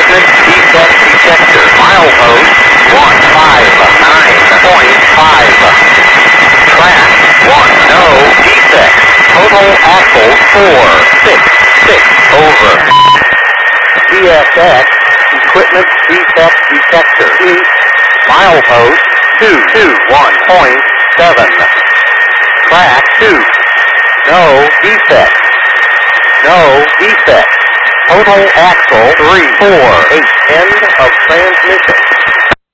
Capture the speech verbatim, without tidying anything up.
equipment defect detector. Milepost one five nine point five. Track one, no defects. Total axle four six six over. T S X equipment defect detector. East milepost two two one point seven. Track two, no defects. No defects. Total axle three four eight. End of transmission.